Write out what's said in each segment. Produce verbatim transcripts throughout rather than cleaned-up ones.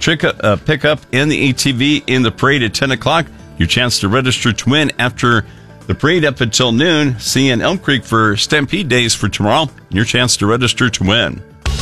trick, uh, pickup and the A T V in the parade at ten o'clock. Your chance to register to win after the parade up until noon. See you in Elm Creek for Stampede Days for tomorrow. Your chance to register to win.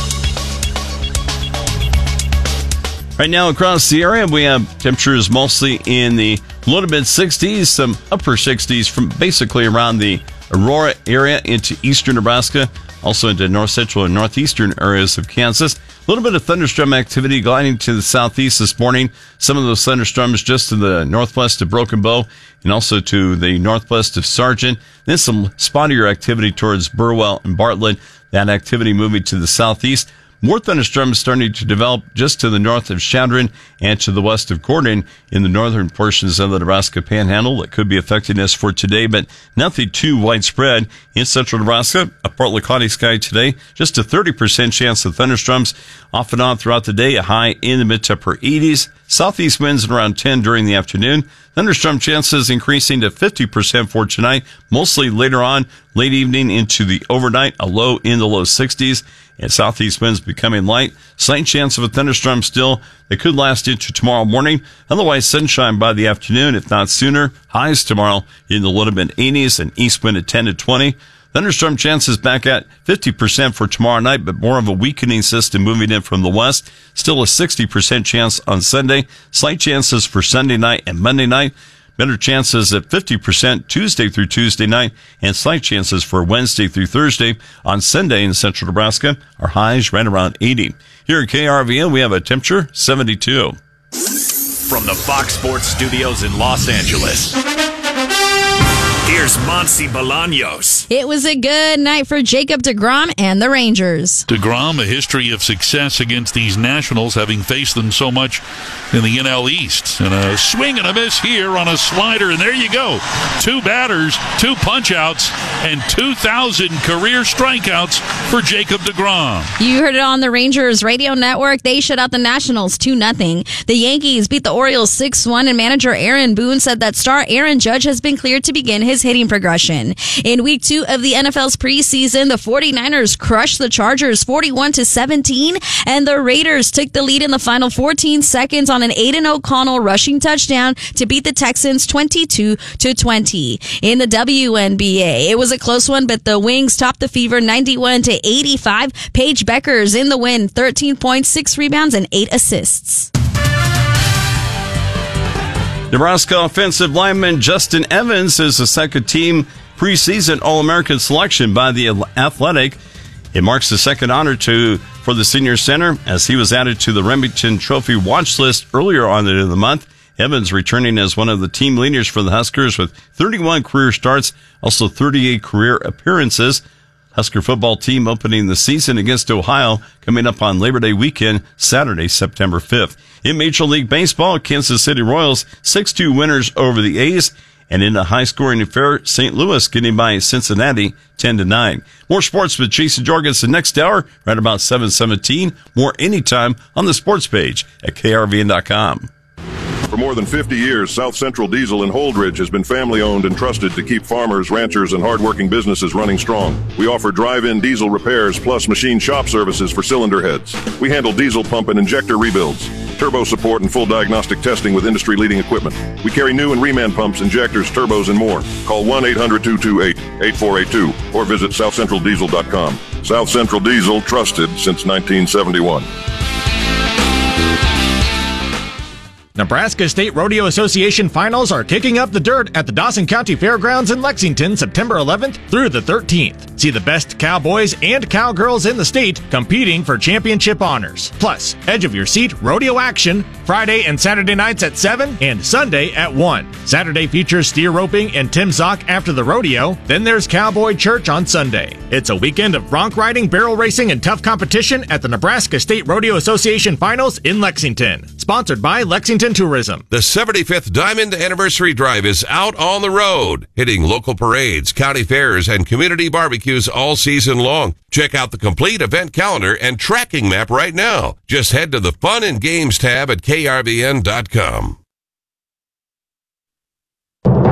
Right now across the area, we have temperatures mostly in the low to mid sixties, some upper sixties from basically around the Aurora area into eastern Nebraska, also into north central and northeastern areas of Kansas. A little bit of thunderstorm activity gliding to the southeast this morning. Some of those thunderstorms just to the northwest of Broken Bow and also to the northwest of Sargent. Then some spottier activity towards Burwell and Bartlett. That activity moving to the southeast. More thunderstorms starting to develop just to the north of Chadron and to the west of Gordon in the northern portions of the Nebraska Panhandle that could be affecting us for today, but nothing too widespread. In central Nebraska, a partly cloudy sky today, just a thirty percent chance of thunderstorms off and on throughout the day, a high in the mid to upper eighties. Southeast winds at around ten during the afternoon. Thunderstorm chances increasing to fifty percent for tonight, mostly later on, late evening into the overnight, a low in the low sixties. And southeast winds becoming light. Slight chance of a thunderstorm still that could last into tomorrow morning. Otherwise, sunshine by the afternoon, if not sooner. Highs tomorrow in the low to mid eighties and east wind at ten to twenty. Thunderstorm chances back at fifty percent for tomorrow night, but more of a weakening system moving in from the west. Still a sixty percent chance on Sunday. Slight chances for Sunday night and Monday night. Better chances at fifty percent Tuesday through Tuesday night, and slight chances for Wednesday through Thursday. On Sunday in central Nebraska, our highs right around eighty. Here at K R V N, we have a temperature seventy-two. From the Fox Sports Studios in Los Angeles, here's Monsi Bolaños. It was a good night for Jacob deGrom and the Rangers. deGrom, a history of success against these Nationals, having faced them so much in the N L East. And a swing and a miss here on a slider, and there you go. Two batters, two punch-outs, and two thousand career strikeouts for Jacob deGrom. You heard it on the Rangers radio network. They shut out the Nationals two nothing. The Yankees beat the Orioles six one, and manager Aaron Boone said that star Aaron Judge has been cleared to begin his hitting progression. In week two of the N F L's preseason, the 49ers crushed the Chargers forty-one to seventeen, and the Raiders took the lead in the final fourteen seconds on an Aiden O'Connell rushing touchdown to beat the Texans twenty-two to twenty. In the W N B A, it was a close one, but the Wings topped the Fever ninety-one to eighty-five. Paige Beckers in the win, thirteen points, six rebounds, and eight assists. Nebraska offensive lineman Justin Evans is the second team preseason All-American selection by the Athletic. It marks the second honor to for the senior center as he was added to the Remington Trophy watch list earlier on in the month. Evans returning as one of the team leaders for the Huskers with thirty-one career starts, also thirty-eight career appearances. Husker football team opening the season against Ohio coming up on Labor Day weekend, Saturday, September fifth. In Major League Baseball, Kansas City Royals six two winners over the A's. And in a high-scoring affair, Saint Louis getting by Cincinnati ten to nine. More sports with Jason Jorgensen next hour, right about seven seventeen. More anytime on the sports page at K R V N dot com. For more than fifty years, South Central Diesel in Holdridge has been family-owned and trusted to keep farmers, ranchers, and hardworking businesses running strong. We offer drive-in diesel repairs plus machine shop services for cylinder heads. We handle diesel pump and injector rebuilds, turbo support, and full diagnostic testing with industry-leading equipment. We carry new and reman pumps, injectors, turbos, and more. Call one eight hundred two two eight eight four eight two or visit south central diesel dot com. South Central Diesel, trusted since nineteen seventy-one. Nebraska State Rodeo Association finals are kicking up the dirt at the Dawson County Fairgrounds in Lexington September eleventh through the thirteenth. See the best cowboys and cowgirls in the state competing for championship honors. Plus, edge of your seat rodeo action Friday and Saturday nights at seven and Sunday at one. Saturday features steer roping and Tim Zock after the rodeo. Then there's Cowboy Church on Sunday. It's a weekend of bronc riding, barrel racing, and tough competition at the Nebraska State Rodeo Association finals in Lexington. Sponsored by Lexington Tourism. The seventy-fifth Diamond Anniversary Drive is out on the road, hitting local parades, county fairs, and community barbecues all season long. Check out the complete event calendar and tracking map right now. Just head to the Fun and Games tab at K R V N dot com.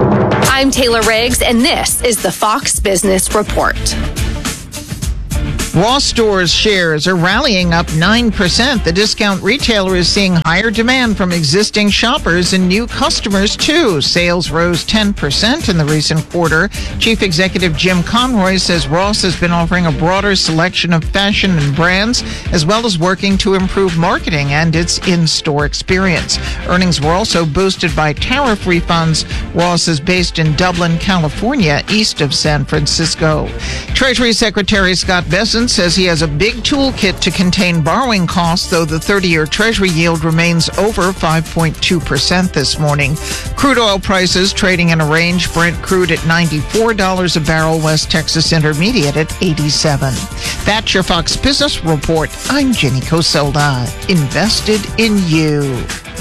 I'm Taylor Riggs, and this is the Fox Business Report. Ross Stores shares are rallying up nine percent. The discount retailer is seeing higher demand from existing shoppers and new customers, too. Sales rose ten percent in the recent quarter. Chief Executive Jim Conroy says Ross has been offering a broader selection of fashion and brands, as well as working to improve marketing and its in-store experience. Earnings were also boosted by tariff refunds. Ross is based in Dublin, California, east of San Francisco. Treasury Secretary Scott Bessent says he has a big toolkit to contain borrowing costs, though the thirty-year Treasury yield remains over five point two percent this morning. Crude oil prices trading in a range. Brent crude at ninety-four dollars a barrel, West Texas Intermediate at eighty-seven. That's your Fox Business Report. I'm Jenny Coselda. Invested in you.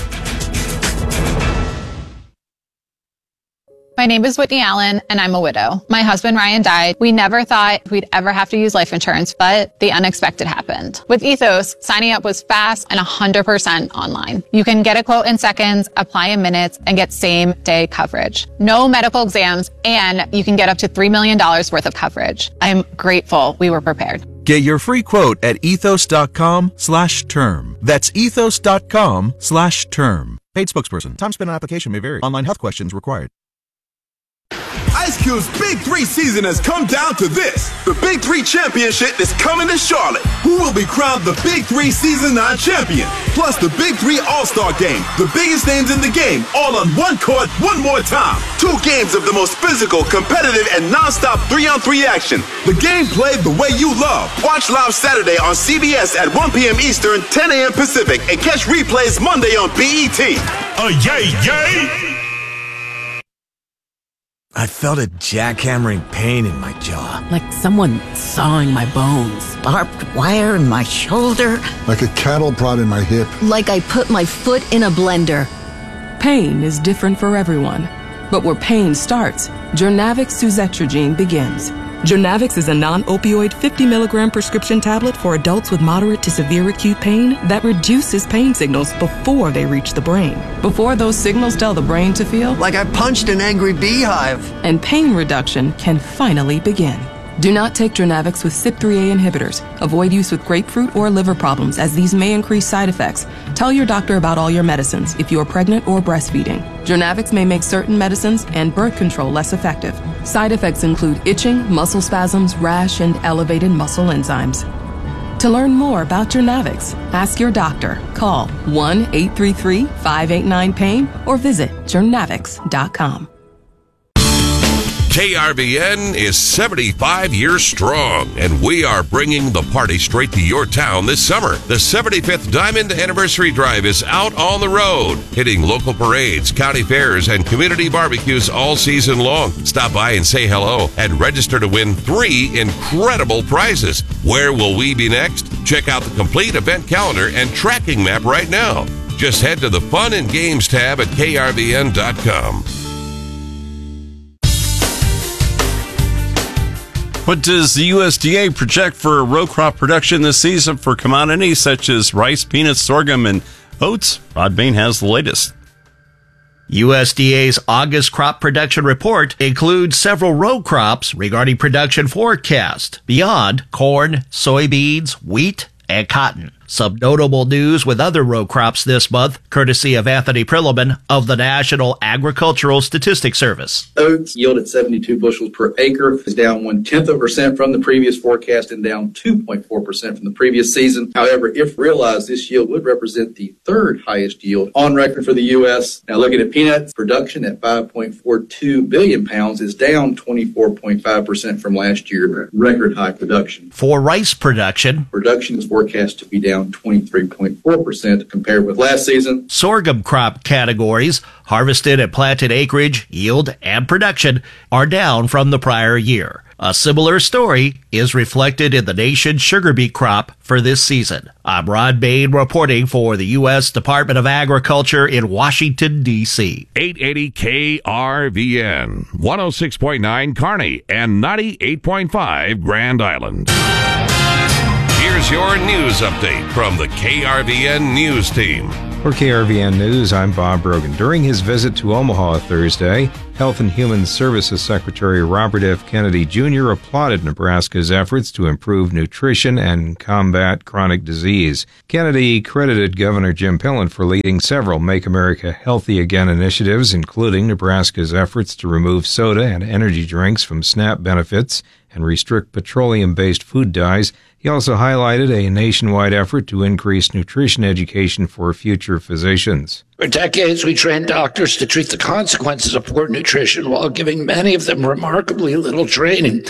My name is Whitney Allen, and I'm a widow. My husband, Ryan, died. We never thought we'd ever have to use life insurance, but the unexpected happened. With Ethos, signing up was fast and one hundred percent online. You can get a quote in seconds, apply in minutes, and get same-day coverage. No medical exams, and you can get up to three million dollars worth of coverage. I'm grateful we were prepared. Get your free quote at ethos.com slash term. That's ethos.com slash term. Paid spokesperson. Time spent on application may vary. Online health questions required. Ice Cube's Big Three season has come down to this. The Big Three Championship is coming to Charlotte. Who will be crowned the Big Three Season nine champion? Plus the Big Three All-Star Game. The biggest names in the game, all on one court, one more time. Two games of the most physical, competitive, and non-stop three-on-three action. The game played the way you love. Watch live Saturday on C B S at one p.m. Eastern, ten a.m. Pacific, and catch replays Monday on B E T. Oh, yay, yay! I felt a jackhammering pain in my jaw. Like someone sawing my bones. Barbed wire in my shoulder. Like a cattle prod in my hip. Like I put my foot in a blender. Pain is different for everyone. But where pain starts, Jurnavix suzetrigine begins. Jurnavix is a non-opioid fifty milligram prescription tablet for adults with moderate to severe acute pain that reduces pain signals before they reach the brain. Before those signals tell the brain to feel like I punched an angry beehive. And pain reduction can finally begin. Do not take Jurnavix with C Y P three A inhibitors. Avoid use with grapefruit or liver problems, as these may increase side effects. Tell your doctor about all your medicines if you are pregnant or breastfeeding. Jurnavix may make certain medicines and birth control less effective. Side effects include itching, muscle spasms, rash, and elevated muscle enzymes. To learn more about Jurnavix, ask your doctor. Call one eight three three, five eight nine, pain or visit jurnavix dot com. K R V N is seventy-five years strong, and we are bringing the party straight to your town this summer. The seventy-fifth Diamond Anniversary Drive is out on the road, hitting local parades, county fairs, and community barbecues all season long. Stop by and say hello and register to win three incredible prizes. Where will we be next? Check out the complete event calendar and tracking map right now. Just head to the Fun and Games tab at K R V N dot com. What does the U S D A project for row crop production this season for commodities such as rice, peanuts, sorghum, and oats? Rod Bain has the latest. U S D A's August crop production report includes several row crops regarding production forecast beyond corn, soybeans, wheat, and cotton. Some notable news with other row crops this month, courtesy of Anthony Prilliman of the National Agricultural Statistics Service. Oats yielded seventy-two bushels per acre, is down one-tenth of a percent from the previous forecast and down two point four percent from the previous season. However, if realized, this yield would represent the third highest yield on record for the U S. Now, looking at peanuts, production at five point four two billion pounds is down twenty-four point five percent from last year, record high production. For rice production, production is forecast to be down twenty-three point four percent compared with last season. Sorghum crop categories, harvested and planted acreage, yield, and production are down from the prior year. A similar story is reflected in the nation's sugar beet crop for this season. I'm Rod Bain reporting for the U S Department of Agriculture in Washington, D C eight eighty K R V N, one oh six point nine Kearney, and ninety-eight point five Grand Island. Here's your news update from the K R V N News Team. For K R V N News, I'm Bob Brogan. During his visit to Omaha Thursday, Health and Human Services Secretary Robert F. Kennedy Junior applauded Nebraska's efforts to improve nutrition and combat chronic disease. Kennedy credited Governor Jim Pillen for leading several Make America Healthy Again initiatives, including Nebraska's efforts to remove soda and energy drinks from SNAP benefits and restrict petroleum-based food dyes. He also highlighted a nationwide effort to increase nutrition education for future physicians. For decades, we trained doctors to treat the consequences of poor nutrition while giving many of them remarkably little training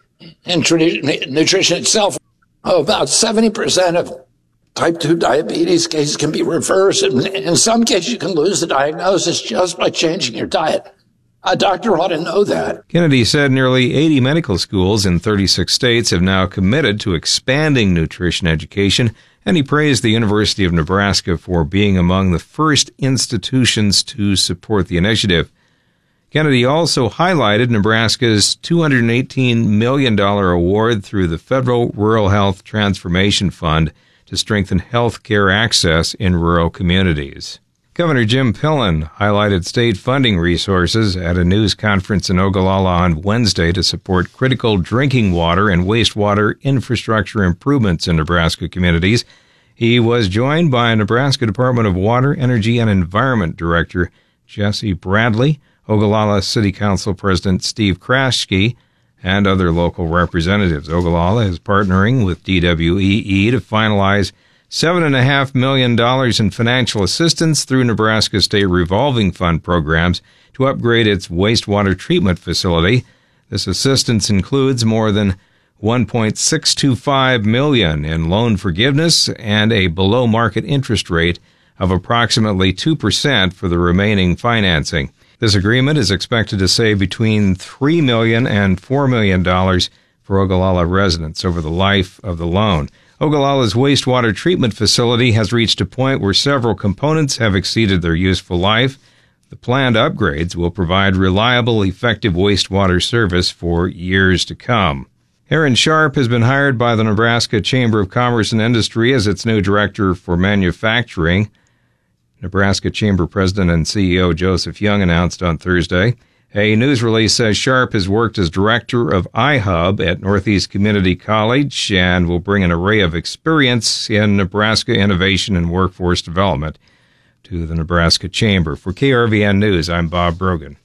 in nutrition itself. Oh, about seventy percent of type two diabetes cases can be reversed, and in some cases, you can lose the diagnosis just by changing your diet. A doctor ought to know that. Kennedy said nearly eighty medical schools in thirty-six states have now committed to expanding nutrition education, and he praised the University of Nebraska for being among the first institutions to support the initiative. Kennedy also highlighted Nebraska's two hundred eighteen million dollars award through the Federal Rural Health Transformation Fund to strengthen health care access in rural communities. Governor Jim Pillen highlighted state funding resources at a news conference in Ogallala on Wednesday to support critical drinking water and wastewater infrastructure improvements in Nebraska communities. He was joined by Nebraska Department of Water, Energy, and Environment Director Jesse Bradley, Ogallala City Council President Steve Kraschke, and other local representatives. Ogallala is partnering with D W E E to finalize seven point five million dollars in financial assistance through Nebraska State Revolving Fund programs to upgrade its wastewater treatment facility. This assistance includes more than one point six two five million dollars in loan forgiveness and a below-market interest rate of approximately two percent for the remaining financing. This agreement is expected to save between three million dollars and four million dollars for Ogallala residents over the life of the loan. Ogallala's wastewater treatment facility has reached a point where several components have exceeded their useful life. The planned upgrades will provide reliable, effective wastewater service for years to come. Aaron Sharp has been hired by the Nebraska Chamber of Commerce and Industry as its new director for manufacturing. Nebraska Chamber President and C E O Joseph Young announced on Thursday. A news release says Sharp has worked as director of iHub at Northeast Community College and will bring an array of experience in Nebraska innovation and workforce development to the Nebraska Chamber. For K R V N News, I'm Bob Brogan.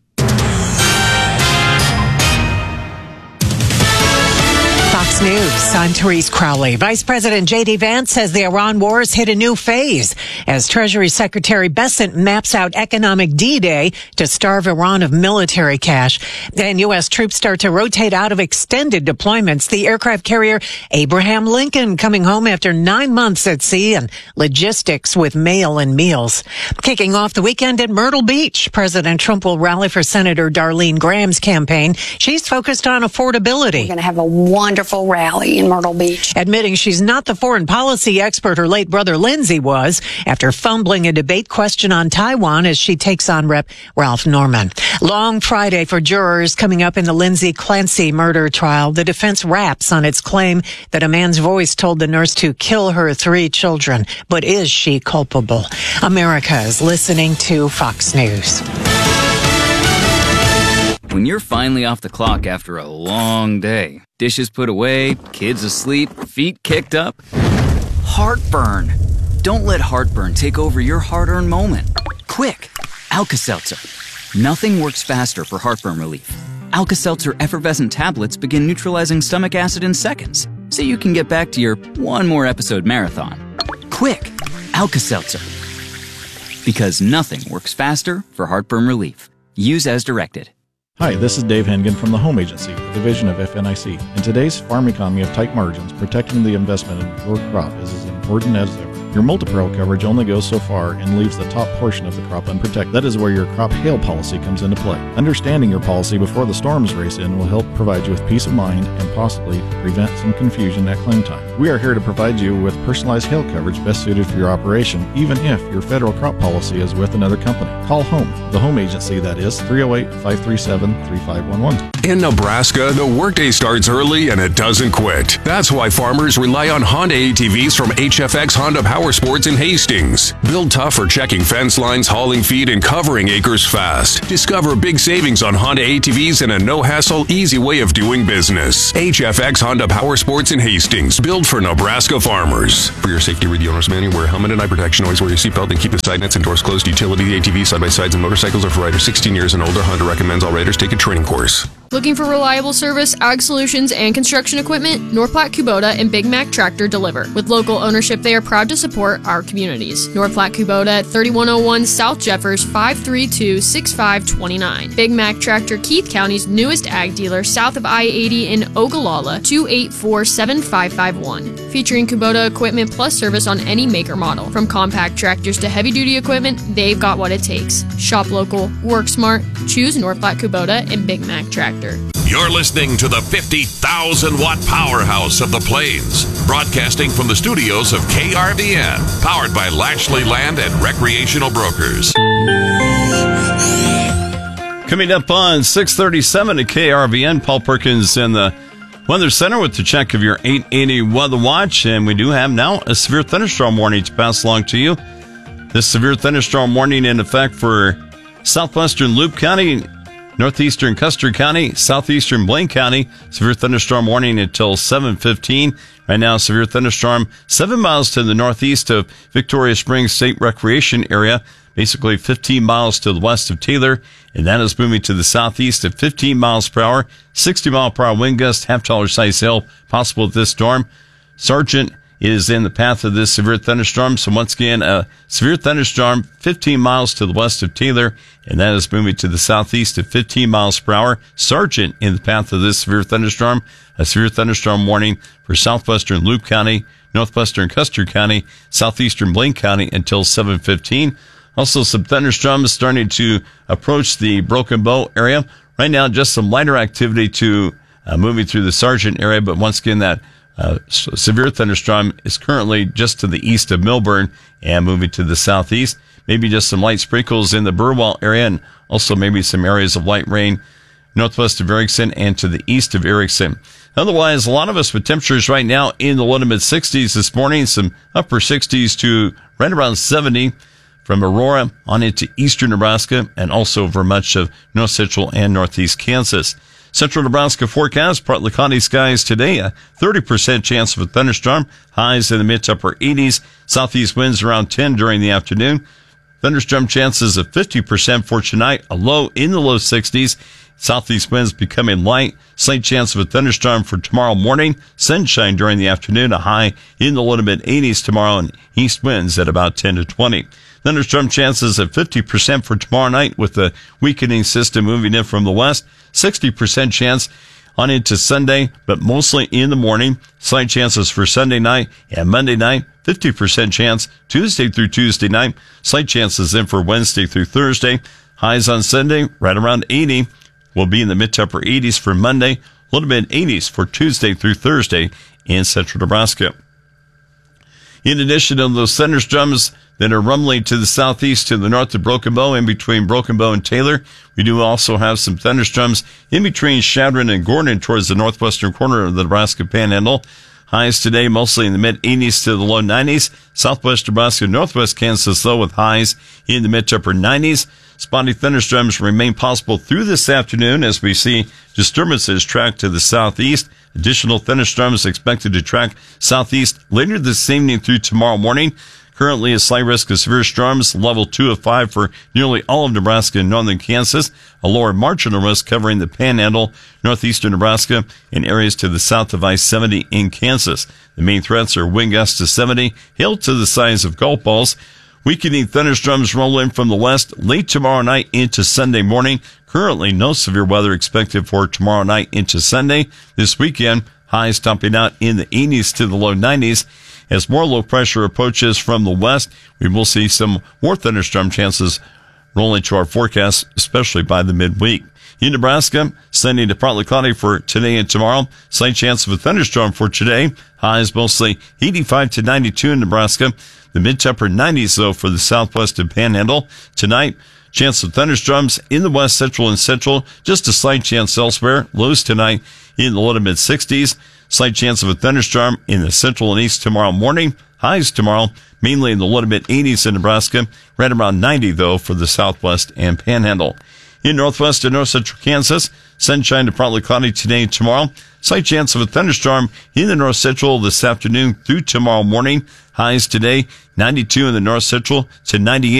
Fox News, I'm Therese Crowley. Vice President J D. Vance says the Iran war has hit a new phase as Treasury Secretary Bessent maps out economic D-Day to starve Iran of military cash. And U S troops start to rotate out of extended deployments. The aircraft carrier Abraham Lincoln coming home after nine months at sea and logistics with mail and meals. Kicking off the weekend at Myrtle Beach, President Trump will rally for Senator Darlene Graham's campaign. She's focused on affordability. We're going to have a wonderful rally in Myrtle Beach. Admitting she's not the foreign policy expert her late brother Lindsey was after fumbling a debate question on Taiwan as she takes on Rep Ralph Norman. Long Friday for jurors coming up in the Lindsay Clancy murder trial. The defense raps on its claim that a man's voice told the nurse to kill her three children. But is she culpable? America is listening to Fox News. When you're finally off the clock after a long day, dishes put away, kids asleep, feet kicked up, heartburn. Don't let heartburn take over your hard-earned moment. Quick, Alka-Seltzer. Nothing works faster for heartburn relief. Alka-Seltzer effervescent tablets begin neutralizing stomach acid in seconds, so you can get back to your one more episode marathon. Quick, Alka-Seltzer. Because nothing works faster for heartburn relief. Use as directed. Hi, this is Dave Hengen from the Home Agency, a division of F N I C. In today's farm economy of tight margins, protecting the investment in your crop is as important as ever. Your multi-peril coverage only goes so far and leaves the top portion of the crop unprotected. That is where your crop hail policy comes into play. Understanding your policy before the storms race in will help provide you with peace of mind and possibly prevent some confusion at claim time. We are here to provide you with personalized hail coverage best suited for your operation, even if your federal crop policy is with another company. Call HOME, the Home Agency, that is three oh eight, five three seven, three five one one. In Nebraska, the workday starts early and it doesn't quit. That's why farmers rely on Honda A T Vs from H F X Honda Power Power Sports in Hastings. Build tough for checking fence lines, hauling feed, and covering acres fast. Discover big savings on Honda A T Vs and a no-hassle, easy way of doing business. H F X Honda Power Sports in Hastings. Built for Nebraska farmers. For your safety, read the owner's manual. Wear a helmet and eye protection. Always wear your seatbelt and keep the side nets and doors closed. Utility, A T Vs, side-by-sides, and motorcycles are for riders sixteen years and older. Honda recommends all riders take a training course. Looking for reliable service, ag solutions, and construction equipment? North Platte Kubota and Big Mac Tractor deliver. With local ownership, they are proud to support our communities. North Platte Kubota at thirty-one oh one South Jeffers, five three two, six five two nine. Big Mac Tractor, Keith County's newest ag dealer, south of I eighty in Ogallala, two eight four, seven five five one. Featuring Kubota equipment plus service on any maker model. From compact tractors to heavy-duty equipment, they've got what it takes. Shop local, work smart, choose North Platte Kubota and Big Mac Tractor. You're listening to the fifty thousand watt powerhouse of the Plains, broadcasting from the studios of K R V N, powered by Lashley Land and Recreational Brokers. Coming up on six thirty-seven at K R V N, Paul Perkins in the Weather Center with the check of your eight eighty Weather Watch, and we do have now a severe thunderstorm warning to pass along to you. This severe thunderstorm warning in effect for southwestern Loup County, northeastern Custer County, southeastern Blaine County. Severe thunderstorm warning until seven fifteen. Right now, severe thunderstorm seven miles to the northeast of Victoria Springs State Recreation Area, basically fifteen miles to the west of Taylor, and that is moving to the southeast at fifteen miles per hour, sixty mile per hour wind gust, half dollar size hail possible with this storm. Sargent is in the path of this severe thunderstorm. So once again, a severe thunderstorm fifteen miles to the west of Taylor, and that is moving to the southeast at fifteen miles per hour. Sargent in the path of this severe thunderstorm. A severe thunderstorm warning for southwestern Loup County, northwestern Custer County, southeastern Blaine County until seven fifteen. Also, some thunderstorms starting to approach the Broken Bow area. Right now, just some lighter activity to uh, moving through the Sargent area, but once again, that Uh, severe thunderstorm is currently just to the east of Millburn and moving to the southeast. Maybe just some light sprinkles in the Burwell area, and also maybe some areas of light rain northwest of Erickson and to the east of Erickson. Otherwise, a lot of us with temperatures right now in the low to mid sixties this morning, some upper sixties to right around seventy from Aurora on into eastern Nebraska and also over much of north central and northeast Kansas. Central Nebraska forecast, partly cloudy skies today, a thirty percent chance of a thunderstorm, highs in the mid to upper eighties, southeast winds around ten during the afternoon. Thunderstorm chances of fifty percent for tonight, a low in the low sixties, southeast winds becoming light, slight chance of a thunderstorm for tomorrow morning, sunshine during the afternoon, a high in the low to mid eighties tomorrow, and east winds at about ten to twenty. Thunderstorm chances of fifty percent for tomorrow night with the weakening system moving in from the west. sixty percent chance on into Sunday, but mostly in the morning. Slight chances for Sunday night and Monday night. fifty percent chance Tuesday through Tuesday night. Slight chances then for Wednesday through Thursday. Highs on Sunday right around eighty. Will be in the mid to upper eighties for Monday. Low to mid eighties for Tuesday through Thursday in central Nebraska. In addition to those thunderstorms that are rumbling to the southeast to the north of Broken Bow, in between Broken Bow and Taylor, we do also have some thunderstorms in between Chadron and Gordon towards the northwestern corner of the Nebraska Panhandle. Highs today mostly in the mid eighties to the low nineties. Southwest Nebraska, northwest Kansas, though, with highs in the mid to upper nineties. Spotty thunderstorms remain possible through this afternoon as we see disturbances track to the southeast. Additional thunderstorms expected to track southeast later this evening through tomorrow morning. Currently, a slight risk of severe storms, level two of five for nearly all of Nebraska and northern Kansas. A lower marginal risk covering the Panhandle, northeastern Nebraska, and areas to the south of I seventy in Kansas. The main threats are wind gusts to seventy, hail to the size of golf balls. Weakening thunderstorms roll in from the west late tomorrow night into Sunday morning. Currently, no severe weather expected for tomorrow night into Sunday. This weekend, highs topping out in the eighties to the low nineties. As more low pressure approaches from the west, we will see some more thunderstorm chances roll into our forecast, especially by the midweek. In Nebraska, Sunday to partly cloudy for today and tomorrow. Slight chance of a thunderstorm for today. Highs mostly eighty-five to ninety-two in Nebraska. The mid to upper nineties, though, for the southwest and Panhandle. Tonight, chance of thunderstorms in the west, central, and central. Just a slight chance elsewhere. Lows tonight in the low to mid sixties. Slight chance of a thunderstorm in the central and east tomorrow morning. Highs tomorrow, mainly in the low to mid eighties in Nebraska, right around ninety, though, for the southwest and panhandle. In northwest and north central Kansas, sunshine to partly cloudy today and tomorrow. Slight chance of a thunderstorm in the north central this afternoon through tomorrow morning. Highs today, ninety-two in the north central to ninety-eight